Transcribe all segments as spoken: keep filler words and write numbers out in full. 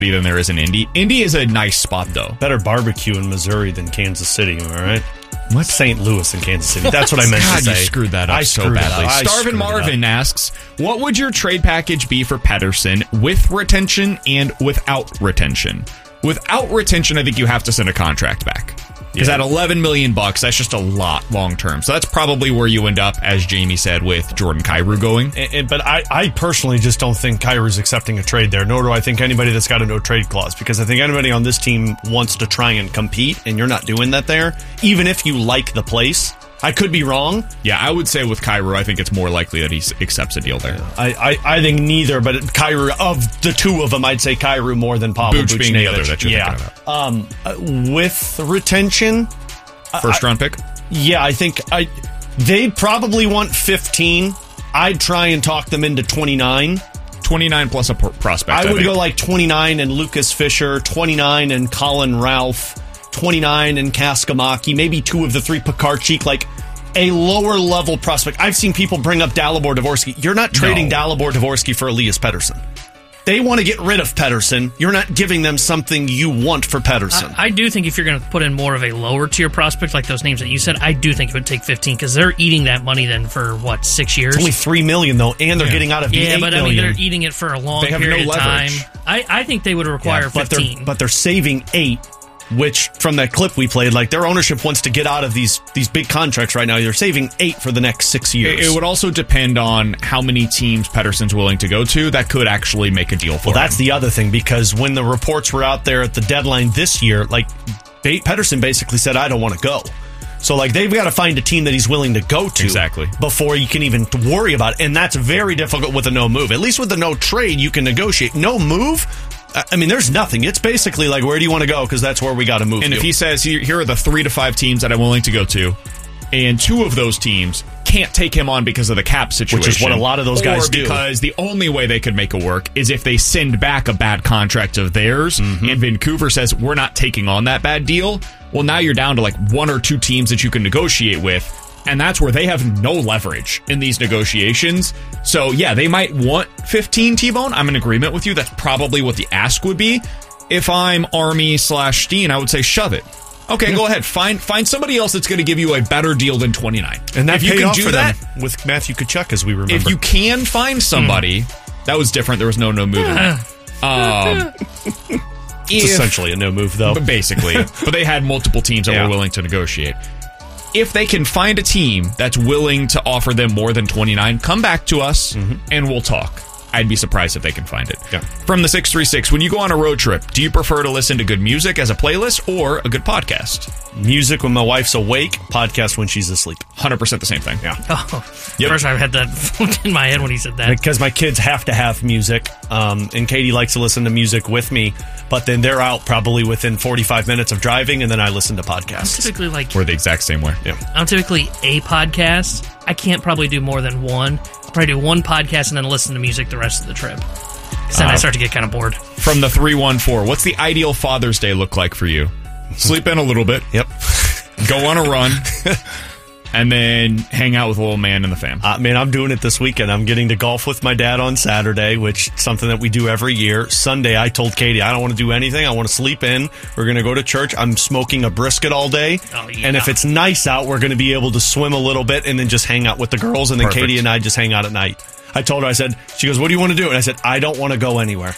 than there is in Indy. Indy is a nice spot, though. Better barbecue in Missouri than Kansas City, am I right? What? Saint Louis and Kansas City. That's what I meant God, to say. you screwed that up I so screwed badly. It up. Starvin Marvin asks, what would your trade package be for Pettersson with retention and without retention? Without retention, I think you have to send a contract back. Because Yeah. at eleven million bucks, that's just a lot long term. So that's probably where you end up, as Jamie said, with Jordan Kyrou going. And, and, but I, I personally just don't think Kyrou's accepting a trade there, nor do I think anybody that's got a no-trade clause, because I think anybody on this team wants to try and compete, and you're not doing that there, even if you like the place. I could be wrong. Yeah, I would say with Kyrou, I think it's more likely that he accepts a deal there. I, I, I think neither, but Kyrou, of the two of them, I'd say Kyrou more than Pavel Booch being the other Buchnevich. that you're yeah. thinking Um, uh, with retention, First I, round pick? Yeah, I think I they'd probably want fifteen. I'd try and talk them into twenty-nine. twenty-nine plus a prospect. I, I would think. go like twenty-nine and Lucas Fisher, twenty-nine and Colin Ralph, twenty-nine and Kaskamaki, maybe two of the three Pekarchik, like a lower level prospect. I've seen people bring up Dalibor Dvorsky. You're not trading No. Dalibor Dvorsky for Elias Pettersson. They want to get rid of Pettersson. You're not giving them something you want for Pettersson. I, I do think if you're going to put in more of a lower tier prospect, like those names that you said, I do think it would take fifteen because they're eating that money then for what six years? It's only three million though, and they're Yeah. getting out of the yeah, eight but I million. mean they're eating it for a long They have period no of time. leverage. I, I think they would require Yeah, but fifteen. they're but they're saving eight, which from that clip we played, like their ownership wants to get out of these these big contracts right now. They're saving eight for the next six years. It, it would also depend on how many teams Pettersson's willing to go to. That could actually make a deal for well, him. that's the other thing, because when the reports were out there at the deadline this year, like ba- Pettersson basically said, "I don't want to go." So like they've got to find a team that he's willing to go to Exactly. before you can even worry about it, and that's very difficult with a no move. At least with the no trade, you can negotiate. No move. I mean, there's nothing. It's basically like, where do you want to go? Because that's where we got to move. And to. if he says, here here are the three to five teams that I'm willing to go to, and two of those teams can't take him on because of the cap situation. Which is what a lot of those guys or do. because the only way they could make it work is if they send back a bad contract of theirs, Mm-hmm. and Vancouver says, we're not taking on that bad deal. Well, now you're down to like one or two teams that you can negotiate with. And that's where they have no leverage in these negotiations. So, yeah, they might want fifteen, T-Bone. I'm in agreement with you. That's probably what the ask would be. If I'm Army slash Steen, I would say shove it. Okay, go ahead. Find find somebody else that's going to give you a better deal than twenty-nine. And that if you paid can off do for that, them with Matthew Tkachuk, as we remember. if you can find somebody, that was different. There was no no moving. um, it's if- essentially a no move, though. But basically. But they had multiple teams that Yeah. were willing to negotiate. If they can find a team that's willing to offer them more than twenty-nine, come back to us and we'll talk. I'd be surprised if they can find it. Yeah. From the six three six, when you go on a road trip, do you prefer to listen to good music as a playlist or a good podcast? Music when my wife's awake, podcast when she's asleep. one hundred percent the same thing. Yeah. Oh, Yep. First I had that in my head when he said that. Because my kids have to have music, um, and Katie likes to listen to music with me, but then they're out probably within forty-five minutes of driving, and then I listen to I'm podcasts. typically like We're the exact same way. Yeah. I'm typically a podcast. I can't probably do more than one. I'll probably do one podcast and then listen to music the rest of the trip. 'Cause then I Uh, start to get kind of bored. From the three one four, what's the ideal Father's Day look like for you? Sleep in a little bit. Yep. Go on a run. And then hang out with a little man in the fam. Uh, man, I'm doing it this weekend. I'm getting to golf with my dad on Saturday, which is something that we do every year. Sunday, I told Katie, I don't want to do anything. I want to sleep in. We're going to go to church. I'm smoking a brisket all day. Oh, yeah. And if it's nice out, we're going to be able to swim a little bit and then just hang out with the girls. And then Perfect. Katie and I just hang out at night. I told her, I said, she goes, what do you want to do? And I said, I don't want to go anywhere.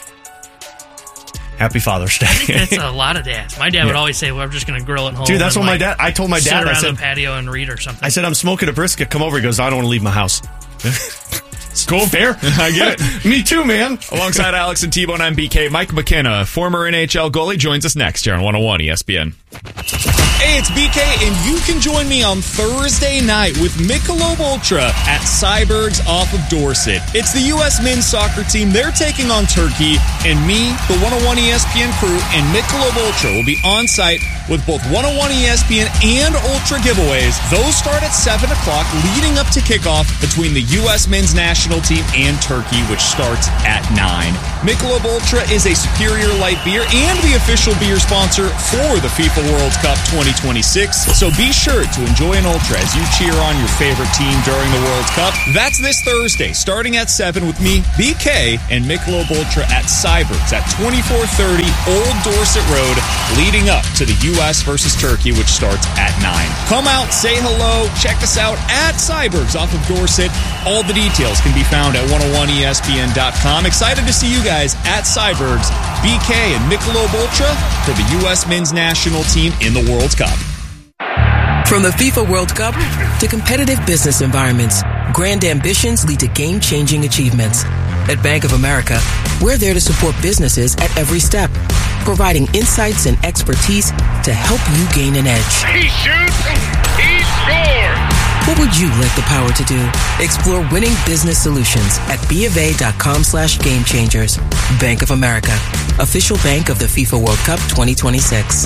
Happy Father's Day. That's a lot of dads. My dad would always say, well, I'm just going to grill at home. Dude, that's and, what my like, dad, I told my sit dad, I around said, the patio and read or something. I said, I'm smoking a brisket. Come over. He goes, I don't want to leave my house. Cool. Fair. I get it. Me too, man. Alongside Alex and T-Bone, I'm B K. Mike McKenna, former N H L goalie, joins us next here on one oh one E S P N. Hey, it's B K, and you can join me on Thursday night with Michelob Ultra at Cyberg's off of Dorset. It's the U S men's soccer team. They're taking on Turkey, and me, the one oh one E S P N crew, and Michelob Ultra will be on site with both one oh one E S P N and Ultra giveaways. Those start at seven o'clock, leading up to kickoff between the U S men's national team and Turkey, which starts at nine. Michelob Ultra is a superior light beer and the official beer sponsor for the FIFA FIFA World Cup twenty twenty-six, so be sure to enjoy an Ultra as you cheer on your favorite team during the World Cup. That's this Thursday, starting at seven with me, B K, and Michelob Ultra at Cybergs at twenty-four thirty Old Dorset Road, leading up to the U S versus Turkey, which starts at nine. Come out, say hello, check us out at Cybergs off of Dorset. All the details can be found at one oh one E S P N dot com. Excited to see you guys at Cybergs, B K and Michelob Ultra for the U S men's national team in the World Cup. From the FIFA World Cup to competitive business environments, grand ambitions lead to game-changing achievements. At Bank of America, we're there to support businesses at every step, providing insights and expertise to help you gain an edge. He shoots, he scores! What would you like the power to do? Explore winning business solutions at BofA.com slash game changers. Bank of America, official bank of the FIFA World Cup twenty twenty-six.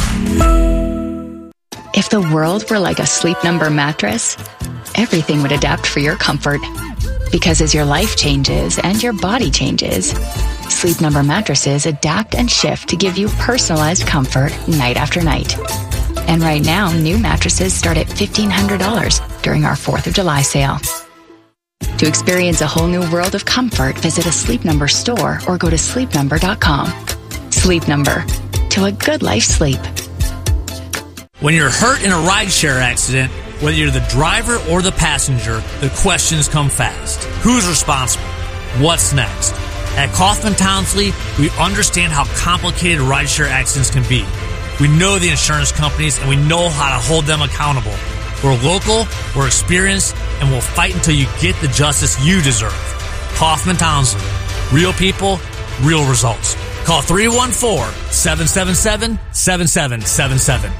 If the world were like a Sleep Number mattress, everything would adapt for your comfort. Because as your life changes and your body changes, Sleep Number mattresses adapt and shift to give you personalized comfort night after night. And right now, new mattresses start at fifteen hundred dollars during our fourth of July sale. To experience a whole new world of comfort, visit a Sleep Number store or go to sleep number dot com. Sleep Number. To a good life sleep. When you're hurt in a rideshare accident, whether you're the driver or the passenger, the questions come fast. Who's responsible? What's next? At Kaufman Townsley, we understand how complicated rideshare accidents can be. We know the insurance companies and we know how to hold them accountable. We're local, we're experienced, and we'll fight until you get the justice you deserve. Kaufman Townsley. Real people, real results. Call three one four, seven seven seven, seven seven seven seven.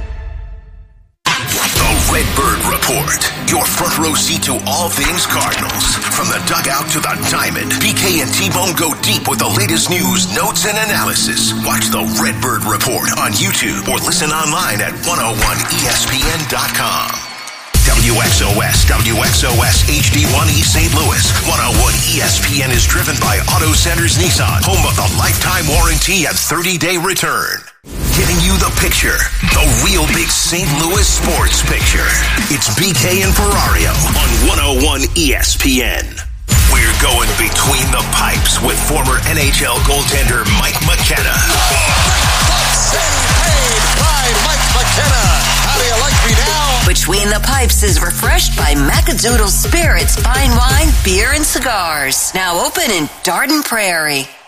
Redbird Report, your front row seat to all things Cardinals. From the dugout to the diamond, B K and T-Bone go deep with the latest news, notes, and analysis. Watch the Redbird Report on YouTube or listen online at one oh one E S P N dot com. W X O S, W X O S H D one East Saint Louis. one oh one E S P N is driven by Auto Centers Nissan, home of the lifetime warranty and thirty-day return. Giving you the picture, the real big Saint Louis sports picture. It's B K and Ferrario on one oh one E S P N. We're going between the pipes with former N H L goaltender Mike McKenna. Paid by Mike McKenna. How do you like me now? Between the Pipes is refreshed by Macadoodle Spirits, fine wine, beer, and cigars. Now open in Darden Prairie.